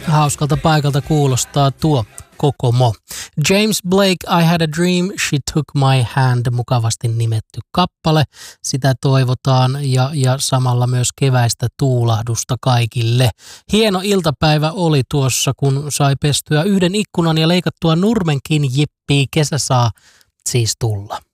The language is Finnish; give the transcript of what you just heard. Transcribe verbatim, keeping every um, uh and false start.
Hauskalta paikalta kuulostaa tuo Kokomo. James Blake, I Had a Dream, She Took My Hand, mukavasti nimetty kappale. Sitä toivotaan ja, ja samalla myös keväistä tuulahdusta kaikille. Hieno iltapäivä oli tuossa, kun sai pestyä yhden ikkunan ja leikattua nurmenkin. Jippii, kesä saa siis tulla.